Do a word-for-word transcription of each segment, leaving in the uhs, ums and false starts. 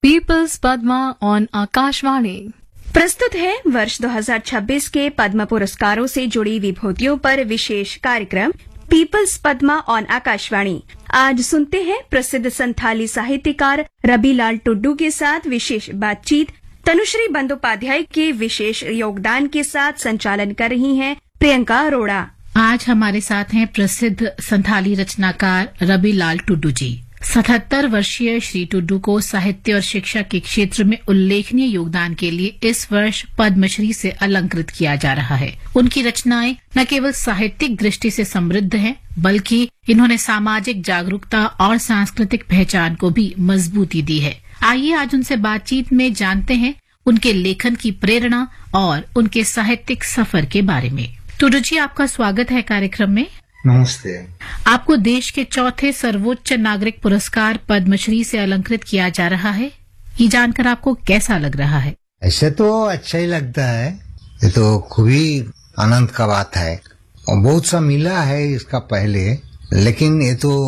Peoples Padma on Akashvani प्रस्तुत है वर्ष दो हज़ार छब्बीस के पद्म पुरस्कारों से जुड़ी विभूतियों पर विशेष कार्यक्रम पीपल्स पद्मा ऑन आकाशवाणी। आज सुनते हैं प्रसिद्ध संथाली साहित्यकार रबीलाल टुड्डू के साथ विशेष बातचीत। तनुश्री बंदोपाध्याय के विशेष योगदान के साथ संचालन कर रही हैं प्रियंका अरोड़ा। आज हमारे साथ हैं प्रसिद्ध संथाली रचनाकार रबीलाल टुड्डू जी। सतहत्तर वर्षीय श्री टुड्डू को साहित्य और शिक्षा के क्षेत्र में उल्लेखनीय योगदान के लिए इस वर्ष पद्मश्री से अलंकृत किया जा रहा है। उनकी रचनाएं न केवल साहित्यिक दृष्टि से समृद्ध हैं, बल्कि इन्होंने सामाजिक जागरूकता और सांस्कृतिक पहचान को भी मजबूती दी है। आइए आज उनसे बातचीत में जानते हैं उनके लेखन की प्रेरणा और उनके साहित्यिक सफर के बारे में। टुड्डू जी, आपका स्वागत है कार्यक्रम में। नमस्ते। आपको देश के चौथे सर्वोच्च नागरिक पुरस्कार पद्मश्री से अलंकृत किया जा रहा है। ये जानकर आपको कैसा लग रहा है? ऐसे तो अच्छा ही लगता है, ये तो खूब ही आनंद का बात है और बहुत सा मिला है इसका पहले, लेकिन ये तो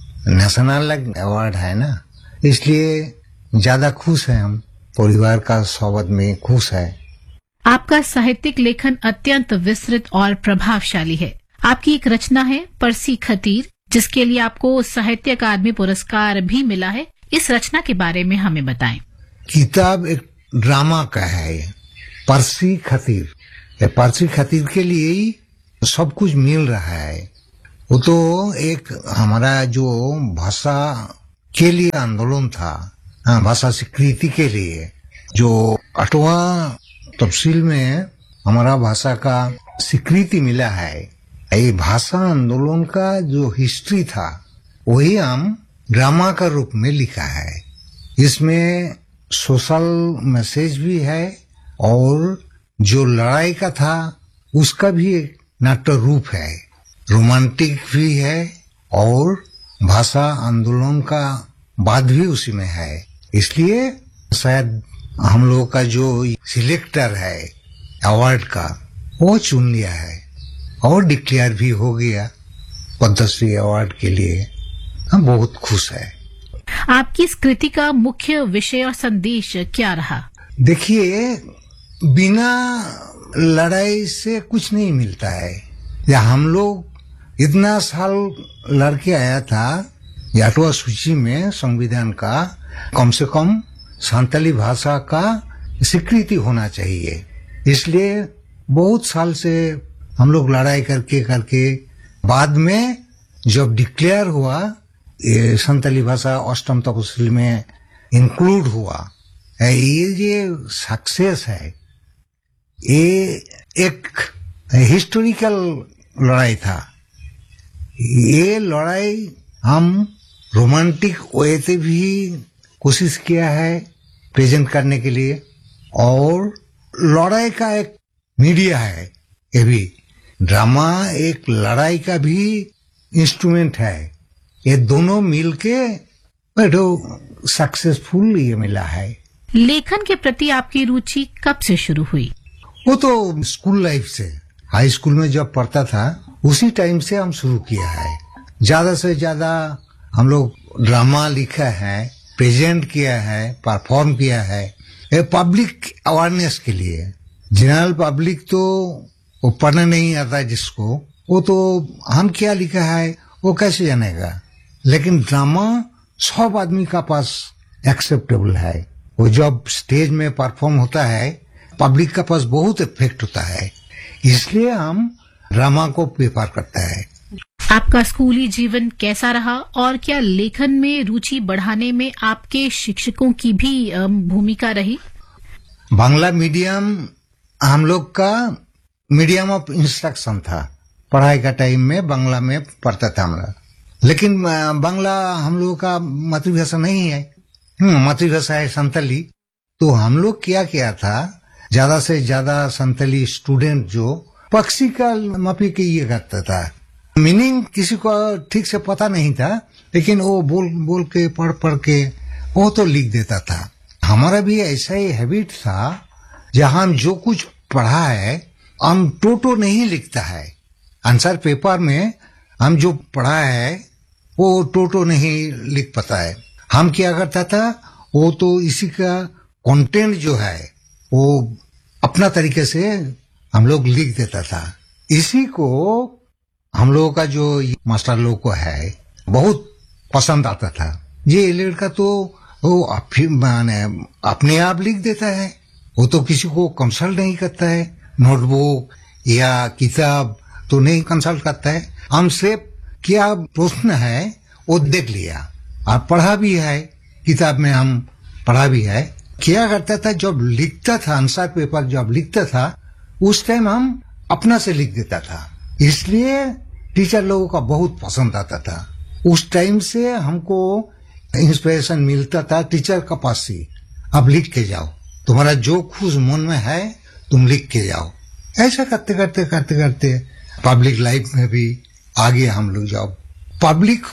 नेशनल अवार्ड है ना, इसलिए ज्यादा खुश है हम। परिवार का स्वागत में खुश है। आपका साहित्यिक लेखन अत्यंत विस्तृत और प्रभावशाली है। आपकी एक रचना है परसी खतीर, जिसके लिए आपको साहित्य अकादमी पुरस्कार भी मिला है। इस रचना के बारे में हमें बताएं। किताब एक ड्रामा का है, परसी खतीर। ये परसी खतीर के लिए ही सब कुछ मिल रहा है। वो तो एक हमारा जो भाषा के लिए आंदोलन था, भाषा स्वीकृति के लिए, जो आठवां तफसील में हमारा भाषा का स्वीकृति मिला है। ये भाषा आंदोलन का जो हिस्ट्री था वही हम ड्रामा का रूप में लिखा है। इसमें सोशल मैसेज भी है और जो लड़ाई का था उसका भी एक नाट्य रूप है, रोमांटिक भी है और भाषा आंदोलन का बात भी उसी में है। इसलिए शायद हम लोगों का जो सिलेक्टर है अवार्ड का, वो चुन लिया है और डिक्लेयर भी हो गया पद्मश्री अवार्ड के लिए। हम बहुत खुश है। आपकी इस कृति का मुख्य विषय और संदेश क्या रहा? देखिए, बिना लड़ाई से कुछ नहीं मिलता है। या हम लोग इतना साल लड़के आया था, आठवां सूची में संविधान का, कम से कम संथाली भाषा का स्वीकृति होना चाहिए। इसलिए बहुत साल से हम लोग लड़ाई करके करके बाद में जब डिक्लेयर हुआ, ये संथाली भाषा अष्टम तफसील में इंक्लूड हुआ, ये ये सक्सेस है। ये एक हिस्टोरिकल लड़ाई था। ये लड़ाई हम रोमांटिक वे से भी कोशिश किया है प्रेजेंट करने के लिए, और लड़ाई का एक मीडिया है। ये भी ड्रामा एक लड़ाई का भी इंस्ट्रूमेंट है। ये दोनों मिलके तो सक्सेसफुल ये मिला है। लेखन के प्रति आपकी रुचि कब से शुरू हुई? वो तो स्कूल लाइफ से, हाई स्कूल में जब पढ़ता था उसी टाइम से हम शुरू किया है। ज्यादा से ज्यादा हम लोग ड्रामा लिखा है, प्रेजेंट किया है, परफॉर्म किया है, ये पब्लिक अवेयरनेस के लिए। जनरल पब्लिक तो वो पढ़ने नहीं आता जिसको, वो तो हम क्या लिखा है वो कैसे जानेगा। लेकिन ड्रामा सब आदमी का पास एक्सेप्टेबल है। वो जब स्टेज में परफॉर्म होता है, पब्लिक का पास बहुत इफेक्ट होता है, इसलिए हम ड्रामा को प्रेफर करता है। आपका स्कूली जीवन कैसा रहा और क्या लेखन में रुचि बढ़ाने में आपके शिक्षकों की भी भूमिका रही? बांग्ला मीडियम हम लोग का मीडियम ऑफ इंस्ट्रक्शन था। पढ़ाई का टाइम में बांग्ला में पढ़ता था हमारा, लेकिन बांग्ला हम लोगों का मातृभाषा नहीं है। मातृभाषा है संथाली। तो हम लोग क्या किया था, ज्यादा से ज्यादा संथाली स्टूडेंट जो पक्षी का मापी के ये करता था। मीनिंग किसी को ठीक से पता नहीं था, लेकिन वो बोल बोल के पढ़ पढ़ के वो तो लिख देता था। हमारा भी ऐसा ही हैबिट था, जहाँ हम जो कुछ पढ़ा है हम टोटो नहीं लिखता है। आंसर पेपर में हम जो पढ़ा है वो टोटो नहीं लिख पाता है। हम क्या करता था, वो तो इसी का कंटेंट जो है वो अपना तरीके से हम लोग लिख देता था। इसी को हम लोगों का जो मास्टर लोग को है बहुत पसंद आता था। ये लड़का तो वो माने अपने आप लिख देता है, वो तो किसी को कंसल्ट नहीं करता है, नोटबुक या किताब तो नहीं कंसल्ट करता है। हमसे क्या प्रश्न है वो देख लिया और पढ़ा भी है, किताब में हम पढ़ा भी है। क्या करता था, जब लिखता था आंसर पेपर जब लिखता था उस टाइम हम अपना से लिख देता था, इसलिए टीचर लोगों का बहुत पसंद आता था। उस टाइम से हमको इंस्पिरेशन मिलता था टीचर का पास से, अब लिख के जाओ, तुम्हारा जो खुश मन में है तुम लिख के जाओ। ऐसा करते करते करते करते पब्लिक लाइफ में भी आगे हम लोग जाओ। पब्लिक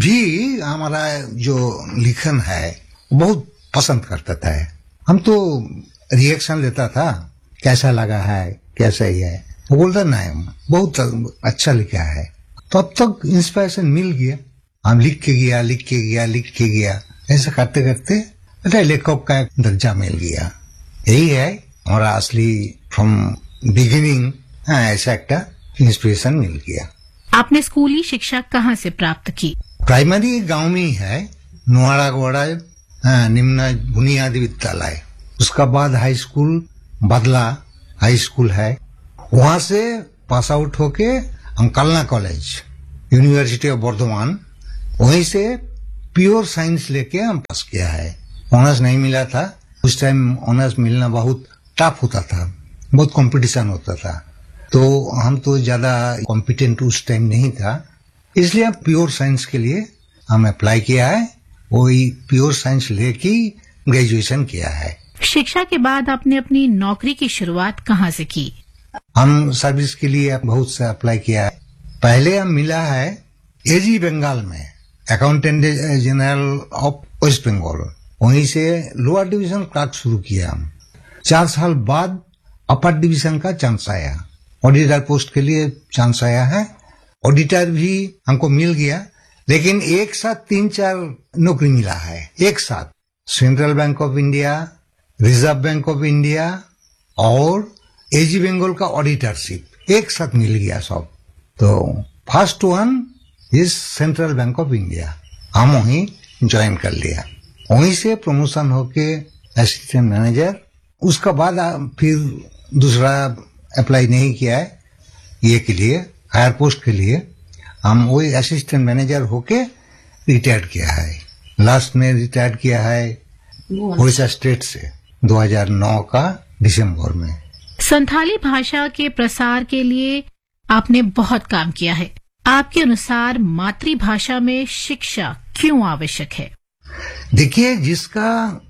भी हमारा जो लिखन है बहुत पसंद करता था। हम तो रिएक्शन लेता था, कैसा लगा है, कैसा ही है, वो बोलता नहीं बहुत अच्छा लिखा है। तब तक इंस्पिरेशन मिल गया, हम लिख के गया लिख के गया लिख के गया ऐसा करते करते लेखक का एक दर्जा मिल गया। यही है हमारा असली फ्रॉम बिगिनिंग, ऐसा एक इंस्पिरेशन मिल गया। आपने स्कूली शिक्षा कहाँ से प्राप्त की? प्राइमरी गांव में ही है, नुआड़ागोड़ा निम्न बुनियादी विद्यालय। उसका बाद हाई स्कूल बदला हाई स्कूल है, वहां से पास आउट होके हम कलना कॉलेज यूनिवर्सिटी ऑफ बर्धमान, वहीं से प्योर साइंस लेके हम पास किया है। ऑनर्स नहीं मिला था उस टाइम, ऑनर्स मिलना बहुत टफ होता था, बहुत कंपटीशन होता था, तो हम तो ज्यादा कॉम्पिटेंट उस टाइम नहीं था, इसलिए प्योर साइंस के लिए हम अप्लाई किया है। वही प्योर साइंस लेके ग्रेजुएशन किया है। शिक्षा के बाद आपने अपनी नौकरी की शुरुआत कहाँ से की? हम सर्विस के लिए बहुत से अप्लाई किया है। पहले हम मिला है एजी बंगाल में, accountant general of waste Bengal, वहीं से लोअर डिवीजन क्लर्क शुरू किया हम। चार साल बाद अपर डिवीजन का चांस आया, ऑडिटर पोस्ट के लिए चांस आया है, ऑडिटर भी हमको मिल गया, लेकिन एक साथ तीन चार नौकरी मिला है एक साथ। Central bank of India, reserve bank of India और एजी बंगाल का ऑडिटरशिप एक साथ मिल गया सब। तो first one is central bank of India, हम वहीं ज्वाइन कर लिया, वहीं से प्रमोशन होके असिस्टेंट मैनेजर। उसका बाद फिर दूसरा अप्लाई नहीं किया है ये के लिए, हायर पोस्ट के लिए। हम वही असिस्टेंट मैनेजर होके रिटायर किया है, लास्ट में रिटायर किया है उड़ीसा स्टेट से दो हज़ार नौ का दिसंबर में। संथाली भाषा के प्रसार के लिए आपने बहुत काम किया है। आपके अनुसार मातृभाषा में शिक्षा क्यों आवश्यक है? देखिए, जिसका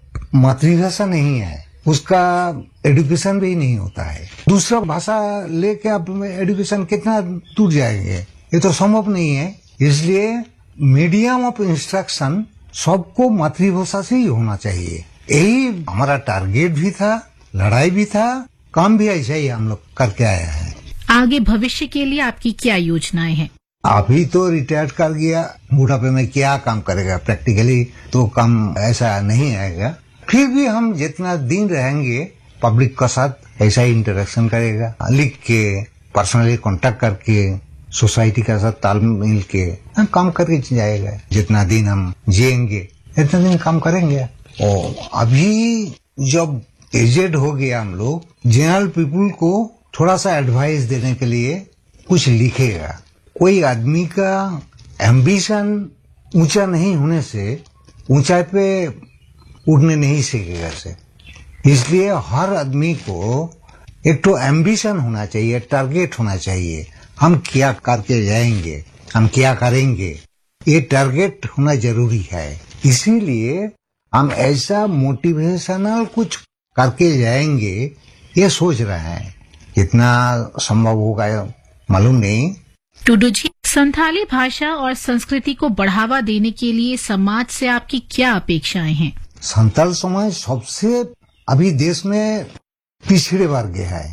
मातृभाषा नहीं है उसका एजुकेशन भी नहीं होता है। दूसरा भाषा लेके आप एजुकेशन कितना दूर जाएंगे, ये तो संभव नहीं है। इसलिए मीडियम ऑफ इंस्ट्रक्शन सबको मातृभाषा से ही होना चाहिए। यही हमारा टारगेट भी था, लड़ाई भी था, काम भी ऐसा ही हम लोग करके आए हैं। आगे भविष्य के लिए आपकी क्या योजनाएं हैं? अभी तो रिटायर कर गया, बुढ़ापे में क्या काम करेगा, प्रैक्टिकली तो काम ऐसा नहीं आएगा। फिर भी हम जितना दिन रहेंगे पब्लिक का साथ ऐसा ही इंटरेक्शन करेगा, लिख के पर्सनली कांटेक्ट करके सोसाइटी के साथ तालमेल के हम काम करके जाएगा। जितना दिन हम जिएंगे इतना दिन काम करेंगे। और अभी जब एजेड हो गया हम लोग, जनरल पीपुल को थोड़ा सा एडवाइस देने के लिए कुछ लिखेगा। कोई आदमी का एम्बिशन ऊंचा नहीं होने से ऊंचाई पे उड़ने नहीं सीखेगा से। इसलिए हर आदमी को एक तो एम्बिशन होना चाहिए, टारगेट होना चाहिए, हम क्या करके जाएंगे, हम क्या करेंगे, ये टारगेट होना जरूरी है। इसीलिए हम ऐसा मोटिवेशनल कुछ करके जाएंगे ये सोच रहे हैं। कितना संभव होगा मालूम नहीं। टुडू जी, संथाली भाषा और संस्कृति को बढ़ावा देने के लिए समाज से आपकी क्या अपेक्षाएं हैं? संथाल समाज सबसे अभी देश में पिछड़े वर्ग है,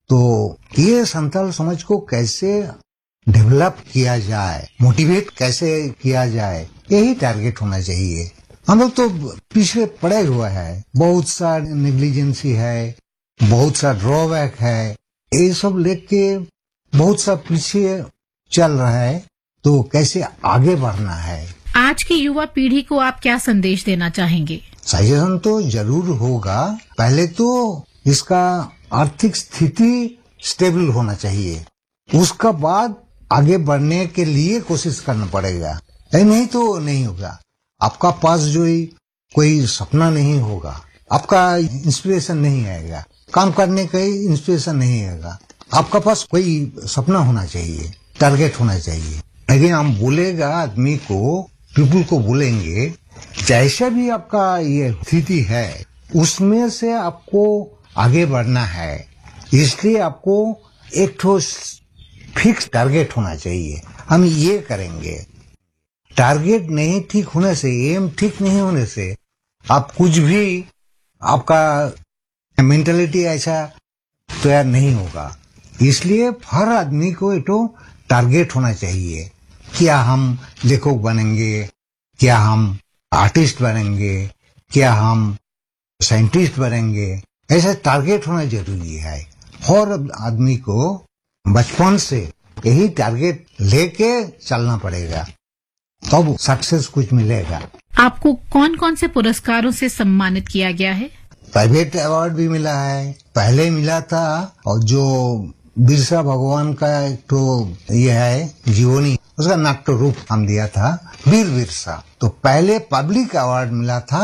तो ये संथाल समाज को कैसे डेवलप किया जाए, मोटिवेट कैसे किया जाए, यही टारगेट होना चाहिए। हम लोग तो पीछे पड़े हुए हैं, बहुत सा नेग्लिजेंसी है, बहुत सा ड्रॉबैक है, ये सब लेके बहुत सा पीछे चल रहा है। तो कैसे आगे बढ़ना है? आज की युवा पीढ़ी को आप क्या संदेश देना चाहेंगे? सजेशन तो जरूर होगा। पहले तो इसका आर्थिक स्थिति स्टेबल होना चाहिए, उसका बाद आगे बढ़ने के लिए कोशिश करना पड़ेगा। नहीं तो नहीं होगा। आपका पास जो कोई सपना नहीं होगा, आपका इंस्पिरेशन नहीं आएगा, काम करने का इंस्पिरेशन नहीं आएगा। आपका पास कोई सपना होना चाहिए, टारगेट होना चाहिए। लेकिन हम बोलेगा आदमी को, पीपल को बोलेंगे जैसा भी आपका ये स्थिति है उसमें से आपको आगे बढ़ना है, इसलिए आपको एक ठो फिक्स टारगेट होना चाहिए। हम ये करेंगे। टारगेट नहीं ठीक होने से, एम ठीक नहीं होने से आप कुछ भी, आपका मेंटालिटी ऐसा तैयार नहीं होगा। इसलिए हर आदमी को एक तो टारगेट होना चाहिए। क्या हम लेखक बनेंगे, क्या हम आर्टिस्ट बनेंगे, क्या हम साइंटिस्ट बनेंगे, ऐसा टारगेट होना जरूरी है। हर आदमी को बचपन से यही टारगेट लेके चलना पड़ेगा, तब तो सक्सेस कुछ मिलेगा। आपको कौन कौन से पुरस्कारों से सम्मानित किया गया है? प्राइवेट अवार्ड भी मिला है, पहले मिला था, और जो बिरसा भगवान का एक तो ये है जीवनी, उसका नाट्य रूप हम दिया था वीर बिरसा। तो पहले पब्लिक अवार्ड मिला था